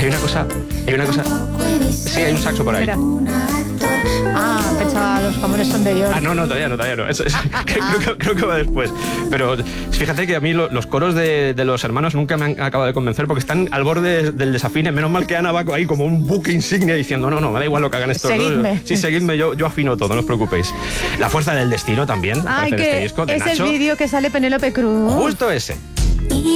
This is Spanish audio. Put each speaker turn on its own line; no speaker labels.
hay una cosa... Sí, hay un saxo por ahí.
Mira. Pensaba, los jamones son de York.
No, todavía no. Creo que va después. Pero fíjate que a mí los coros de los hermanos nunca me han acabado de convencer porque están al borde del desafine. Menos mal que Ana va ahí como un buque insignia diciendo no, me da igual lo que hagan estos
Seguidme.
dos. Sí, seguidme, yo afino todo, no os preocupéis. La fuerza del destino también.
Ay,
aparece en
que
este disco de
es
Nacho.
el vídeo que sale Penélope Cruz.
Justo ese.